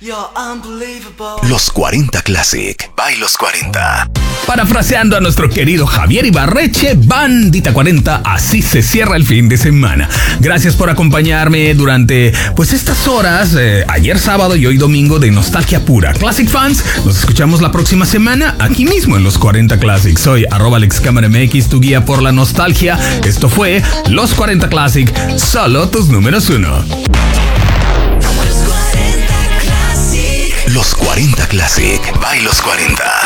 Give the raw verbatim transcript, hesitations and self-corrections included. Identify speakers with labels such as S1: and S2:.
S1: Los cuarenta Classic, by Los cuarenta.
S2: Parafraseando a nuestro querido Javier Ibarreche, Bandita cuarenta, así se cierra el fin de semana. Gracias por acompañarme durante pues estas horas, eh, ayer sábado y hoy domingo, de nostalgia pura. Classic fans, nos escuchamos la próxima semana aquí mismo en Los cuarenta Classic. Soy arroba AlexCameraMX, tu guía por la nostalgia. Esto fue Los cuarenta Classic, solo tus números uno.
S1: Los cuarenta Classic, by Los cuarenta.